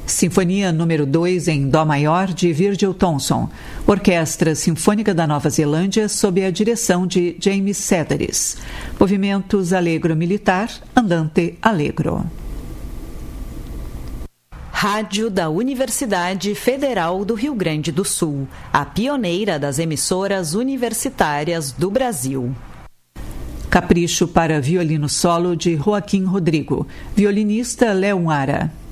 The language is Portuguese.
Sinfonia número 2 em Dó maior de Virgil Thomson. Orquestra Sinfônica da Nova Zelândia sob a direção de James Setheris. Movimentos Allegro militar, Andante Allegro. Rádio da Universidade Federal do Rio Grande do Sul, a pioneira das emissoras universitárias do Brasil. Capricho para violino solo de Joaquim Rodrigo. Violinista Léo Ara.